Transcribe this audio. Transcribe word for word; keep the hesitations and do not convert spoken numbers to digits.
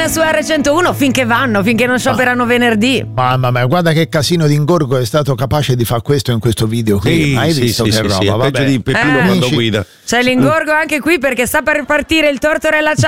Morning su erre centouno finché vanno, finché non scioperano venerdì. Mamma mia, guarda che casino di ingorgo è stato capace di fare questo in questo video qui. Sì, Hai sì, visto sì, che sì, roba? sì, è Vabbè. peggio di Peppino Eh. quando Amici. guida. C'è l'ingorgo anche qui perché sta per partire il Tortorella